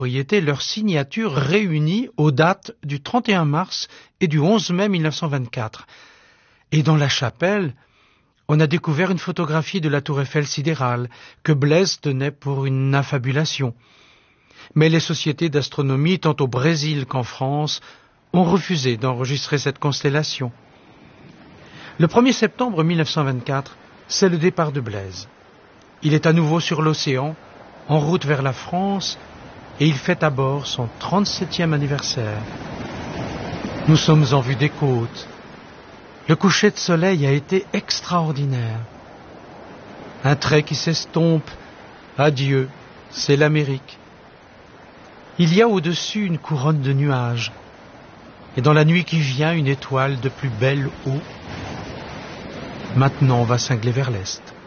propriété leur signature réunie aux dates du 31 mars et du 11 mai 1924. Et dans la chapelle, on a découvert une photographie de la tour Eiffel sidérale que Blaise tenait pour une affabulation. Mais les sociétés d'astronomie, tant au Brésil qu'en France, ont refusé d'enregistrer cette constellation. Le 1er septembre 1924, c'est le départ de Blaise. Il est à nouveau sur l'océan, en route vers la France, et il fête à bord son 37e anniversaire. Nous sommes en vue des côtes. Le coucher de soleil a été extraordinaire. Un trait qui s'estompe. Adieu, c'est l'Amérique. Il y a au-dessus une couronne de nuages. Et dans la nuit qui vient, une étoile de plus belle eau. Maintenant, on va cingler vers l'est.